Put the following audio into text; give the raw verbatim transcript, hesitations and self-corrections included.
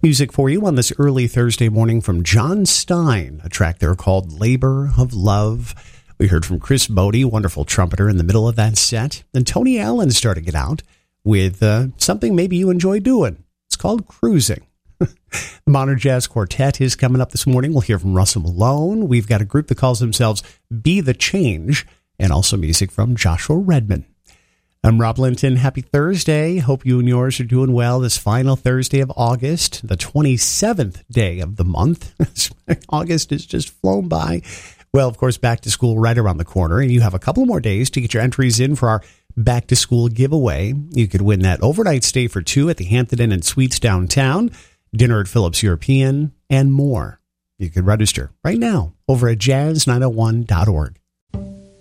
Music for you on this early Thursday morning from John Stein, a track there called Labor of Love. We heard from Chris Bodie, wonderful trumpeter, in the middle of that set. And Tony Allen starting it out with uh, something maybe you enjoy doing. It's called cruising. The Modern Jazz Quartet is coming up this morning. We'll hear from Russell Malone. We've got a group that calls themselves Be the Change, and also music from Joshua Redman. I'm Rob Linton. Happy Thursday. Hope you and yours are doing well this final Thursday of August, the twenty-seventh day of the month. August has just flown by. Well, of course, back to school right around the corner, and you have a couple more days to get your entries in for our back to school giveaway. You could win that overnight stay for two at the Hampton Inn and Suites downtown, dinner at Phillips European, and more. You could register right now over at jazz nine oh one dot org.